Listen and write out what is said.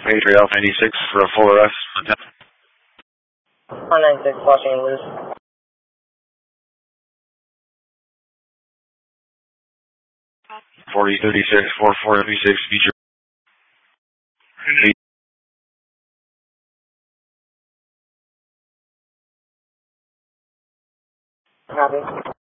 Patriot Alpha 96 for a full arrest. 196, watching and loose. Forty 36 4436 feature. Copy.